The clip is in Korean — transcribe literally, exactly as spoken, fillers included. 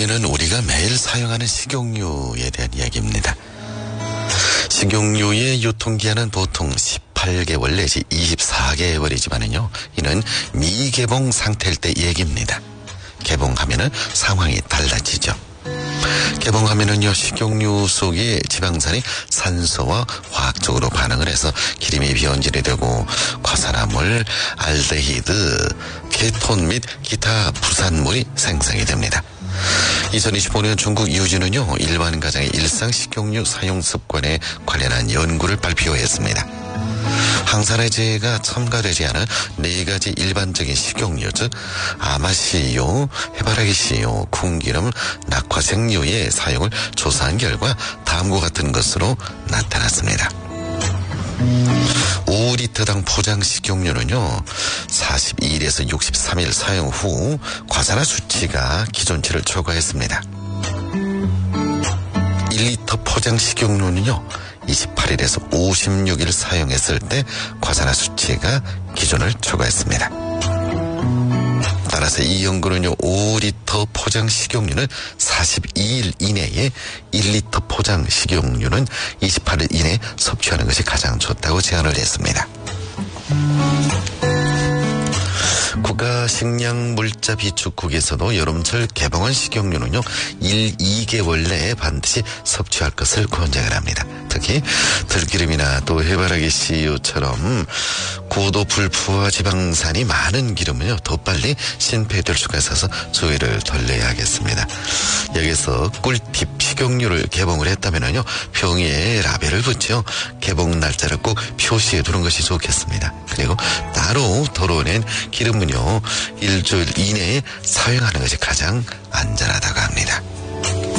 이번에는 우리가 매일 사용하는 식용유에 대한 이야기입니다. 식용유의 유통기한은 보통 십팔 개월 내지 이십사 개월이지만은요, 이는 미개봉 상태일 때 얘기입니다. 개봉하면은 상황이 달라지죠. 개봉하면은요, 식용유 속의 지방산이 산소와 화학적으로 반응을 해서 기름이 변질이 되고 과산화물, 알데히드, 케톤 및 기타 부산물이 생성이 됩니다. 이천이십오 년 중국 유진은요, 일반 가정의 일상 식용유 사용 습관에 관련한 연구를 발표했습니다. 항산화제가 첨가되지 않은 네 가지 일반적인 식용유, 즉 아마씨유, 해바라기씨유, 콩기름, 낙화생유의 사용을 조사한 결과 다음과 같은 것으로 나타났습니다. 오 리터당 포장 식용유는요, 사십이 일에서 육십삼 일 사용 후 과산화 수치가 기존치를 초과했습니다. 일 리터 포장 식용유는요, 이십팔 일에서 오십육 일 사용했을 때 과산화 수치가 기존을 초과했습니다. 따라서 이 연구는요, 오 리터 포장 식용유는 사십이 일 이내에, 일 리터 포장 식용유는 이십팔 일 이내에 섭취하는 것이 가장 좋다고 제안을 했습니다. 국가식량물자비축국에서도 여름철 개봉한 식용유는요, 일, 이 개월 내에 반드시 섭취할 것을 권장을 합니다. 특히 들기름이나 또 해바라기 씨유처럼 고도 불포화 지방산이 많은 기름은요, 더 빨리 신폐될 수가 있어서 주의를 돌려야 하겠습니다. 여기서 꿀팁, 식용유를 개봉을 했다면요, 병에 라벨을 붙여 개봉 날짜를 꼭 표시해 두는 것이 좋겠습니다. 그리고 따로 덜어낸 기름은요, 일주일 이내에 사용하는 것이 가장 안전하다고 합니다.